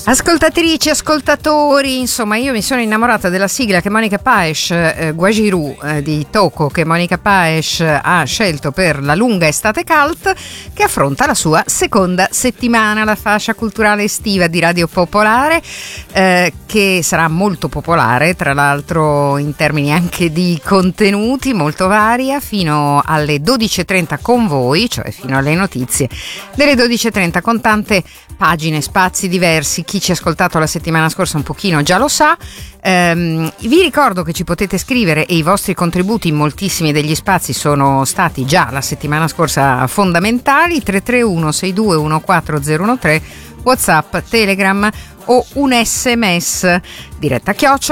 Ascoltatrici, ascoltatori, insomma io mi sono innamorata della sigla che Monica Paes, Guajiru di Toco, che Monica Paes ha scelto per la lunga estate cult che affronta la sua seconda settimana, la fascia culturale estiva di Radio Popolare, che sarà molto popolare, tra l'altro in termini anche di contenuti, molto varia, fino alle 12.30 con voi, cioè fino alle notizie delle 12.30, con tante pagine, spazi diversi. Chi ci ha ascoltato la settimana scorsa un pochino già lo sa. Vi ricordo che ci potete scrivere e i vostri contributi in moltissimi degli spazi sono stati già la settimana scorsa fondamentali. 331 62 14013, WhatsApp, Telegram o un SMS, diretta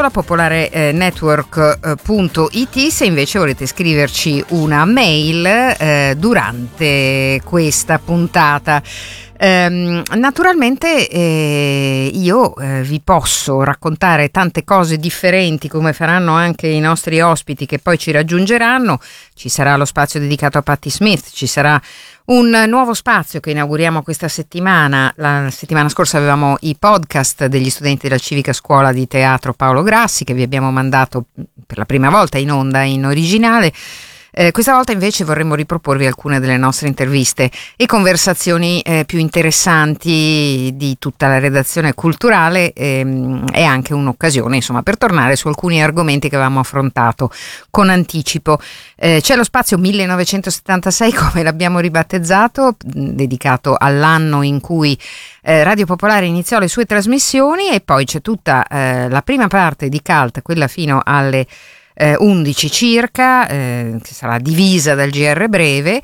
@popolarenetwork.it se invece volete scriverci una mail durante questa puntata. Naturalmente io vi posso raccontare tante cose differenti, come faranno anche i nostri ospiti che poi ci raggiungeranno. Ci sarà lo spazio dedicato a Patti Smith, ci sarà un nuovo spazio che inauguriamo questa settimana. La settimana scorsa avevamo i podcast degli studenti della Civica Scuola di Teatro Paolo Grassi, che vi abbiamo mandato per la prima volta in onda in originale. Questa volta invece vorremmo riproporvi alcune delle nostre interviste e conversazioni più interessanti di tutta la redazione culturale, e anche un'occasione insomma per tornare su alcuni argomenti che avevamo affrontato con anticipo. C'è lo spazio 1976, come l'abbiamo ribattezzato, dedicato all'anno in cui Radio Popolare iniziò le sue trasmissioni, e poi c'è tutta la prima parte di Cult, quella fino alle 11 circa, che sarà divisa dal GR breve,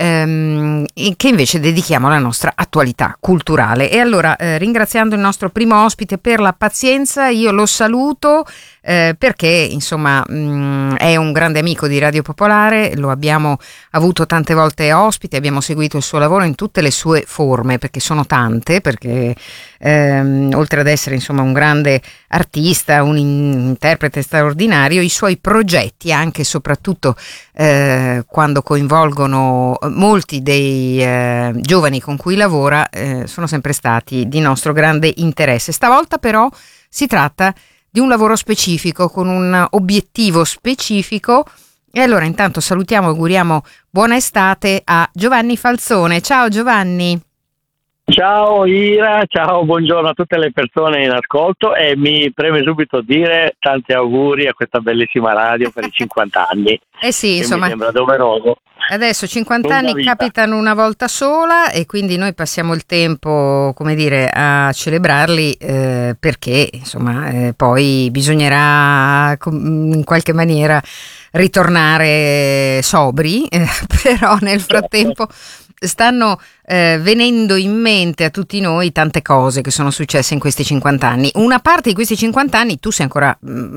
che invece dedichiamo alla nostra attualità culturale. E allora, ringraziando il nostro primo ospite per la pazienza, io lo saluto perché insomma è un grande amico di Radio Popolare, lo abbiamo avuto tante volte ospite, abbiamo seguito il suo lavoro in tutte le sue forme, perché sono tante, perché oltre ad essere insomma un grande artista, un interprete straordinario, i suoi progetti, anche e soprattutto quando coinvolgono molti dei giovani con cui lavora, sono sempre stati di nostro grande interesse. Stavolta però si tratta di un lavoro specifico, con un obiettivo specifico. E allora intanto salutiamo e auguriamo buona estate a Giovanni Falzone. Ciao Giovanni. Ciao Ira, ciao, buongiorno a tutte le persone in ascolto, e mi preme subito dire tanti auguri a questa bellissima radio per i 50 anni. Sì, insomma, mi sembra doveroso. Adesso 50 anni capitano una volta sola, e quindi noi passiamo il tempo, come dire, a celebrarli, perché insomma poi bisognerà in qualche maniera ritornare sobri, però nel frattempo stanno venendo in mente a tutti noi tante cose che sono successe in questi 50 anni. Una parte di questi 50 anni tu sei ancora